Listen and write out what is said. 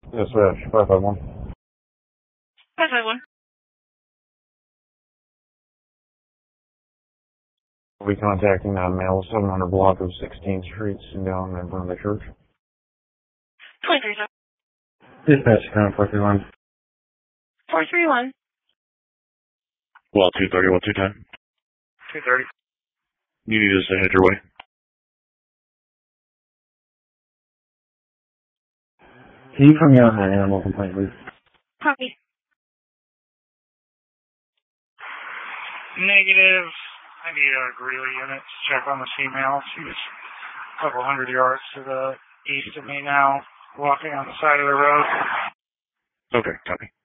Yes, sir. 551. 551. We'll be contacting male 700 block of 16th Street, down in front of the church. 23, sir. Dispatch account 431. 431. Well, 230, what 210? 230. You need us to head your way. Can you come out an animal complaint, please? Copy. Negative. I need a Greeley unit to check on the female. She's a couple hundred yards to the east of me now, walking on the side of the road. Okay, copy.